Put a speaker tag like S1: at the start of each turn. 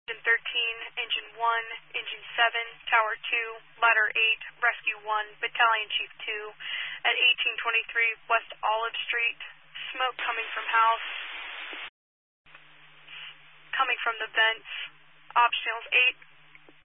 S1: Engine 13, Engine 1, Engine 7, Tower 2, Ladder 8, Rescue 1, Battalion Chief 2, at 1823 West Olive Street. Smoke coming from house, coming from the vents. Optionals 8.